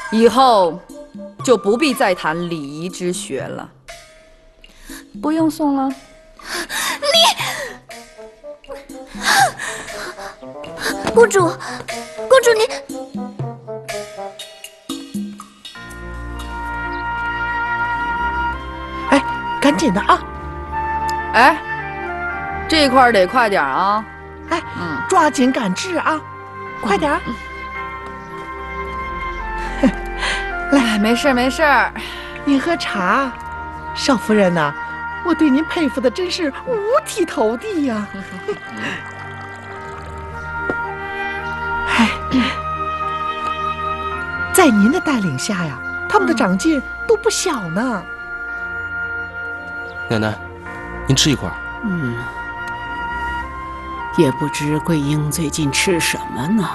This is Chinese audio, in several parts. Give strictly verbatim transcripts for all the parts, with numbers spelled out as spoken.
以后就不必再谈礼仪之学了。不用送了。 你，公主，公主你。 赶紧的啊！ 哎，这块得快点啊！ 哎，嗯，抓紧赶制啊！快点儿！ 嗯、来，没事没事。 你喝茶，少夫人呐、啊，我对您佩服的真是五体投地呀、啊！哎，在您的带领下呀，他们的长进都不小呢。 奶奶，您吃一块。 嗯，也不知桂英最近吃什么呢。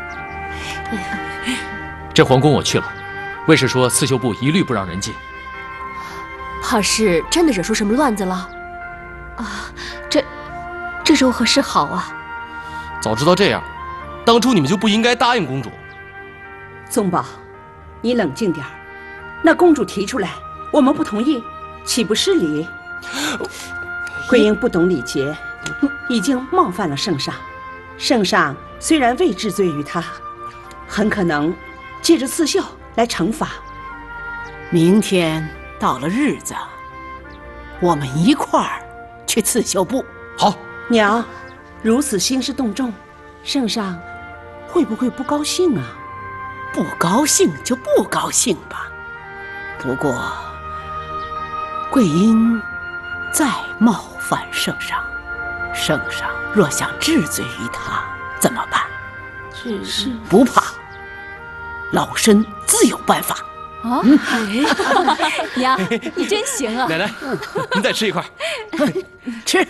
这皇宫我去了，卫士说刺绣部一律不让人进。 怕是真的惹出什么乱子了？ 啊，这这如何是好啊？ 早知道这样，当初你们就不应该答应公主。 宗宝，你冷静点儿。那公主提出来，我们不同意，岂不失礼？ 桂英不懂礼节，已经冒犯了圣上。圣上虽然未治罪于她，很可能借着刺绣来惩罚。 明天到了日子，我们一块儿去刺绣部。 好， 娘，如此兴师动众，圣上会不会不高兴啊？ 不高兴就不高兴吧。不过，桂英。 再冒犯圣上，圣上若想治罪于他，怎么办？ 是是， 不怕，老身自有办法。 啊， 嗯、 娘，你真行啊！ 奶奶，您再吃一块， 吃。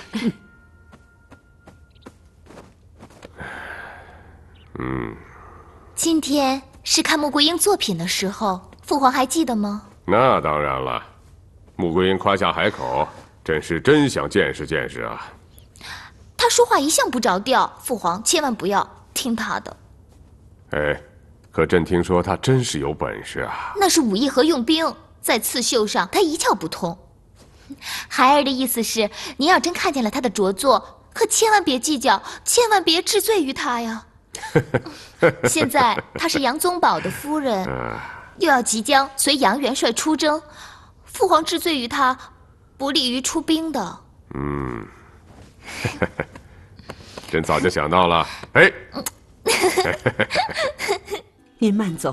嗯， 今天是看穆桂英作品的时候，父皇还记得吗？ 那当然了。 穆桂英夸下海口，真是真想见识见识啊！ 她说话一向不着调，父皇千万不要听她的。 哎，可朕听说她真是有本事啊！ 那是武艺和用兵，在刺绣上她一窍不通。孩儿的意思是，您要真看见了她的着作，可千万别计较，千万别治罪于她呀。现在她是杨宗保的夫人，又要即将随杨元帅出征。 父皇治罪于他，不利于出兵的。 嗯，朕早就想到了。哎， 您慢走。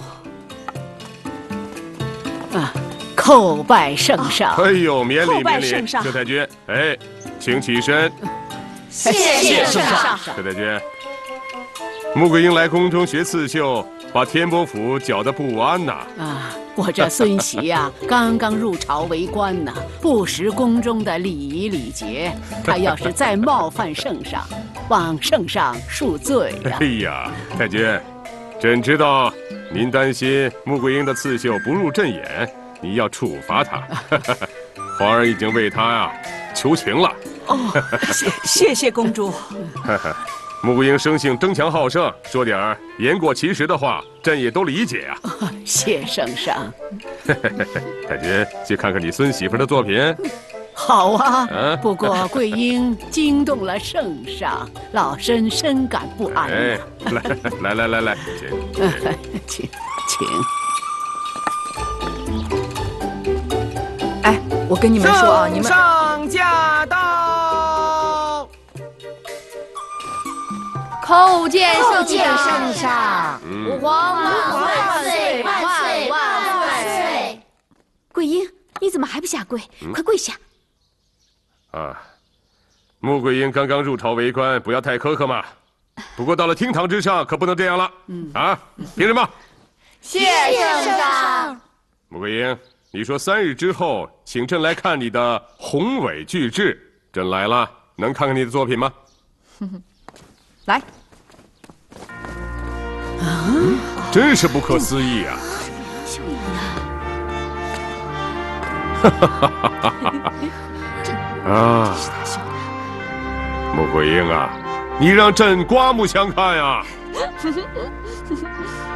啊，叩拜圣上！ 哎呦，免礼免礼， 圣佘太君，哎，请起身。 谢谢圣上。 佘太君，穆桂英来宫中学刺绣，把天波府搅得不安呐。 啊。 我这孙媳呀、啊，刚刚入朝为官呢，不识宫中的礼仪礼节。她要是再冒犯圣上，望圣上恕罪呀、啊！ 哎呀，太君，朕知道您担心穆桂英的刺绣不入朕眼，你要处罚她。皇儿已经为她呀、啊、求情了。 哦，谢谢谢公主。 穆桂英生性争强好胜，说点儿言过其实的话，朕也都理解呀、啊哦。谢圣上。 太君，去看看你孙媳妇的作品。 好啊， 啊不过桂英惊动了圣上，老身深感不安、啊。 哎，来来来来来，请请请。 哎，我跟你们说啊，你们上驾到。 叩见叩见圣上， 吾皇万岁万岁万岁！ 桂英，你怎么还不下跪？ 嗯、 快跪下！ 啊，穆桂英刚刚入朝为官，不要太苛刻嘛。不过到了厅堂之上，可不能这样了。嗯啊，凭什么？ 谢圣上。 穆桂英，你说三日之后请朕来看你的宏伟巨制，朕来了，能看看你的作品吗？ 来。 啊，真是不可思议啊！哈哈哈哈哈！啊，穆桂英啊，你让朕刮目相看呀！